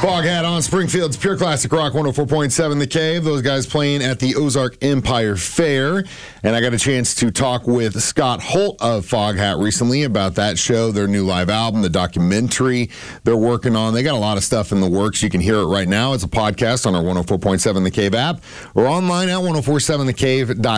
Foghat on Springfield's Pure Classic Rock 104.7 The Cave. Those guys playing at the Ozark Empire Fair. And I got a chance to talk with Scott Holt of Foghat recently about that show, their new live album, the documentary they're working on. They got a lot of stuff in the works. You can hear it right now. It's a podcast on our 104.7 The Cave app or online at 1047thecave.com.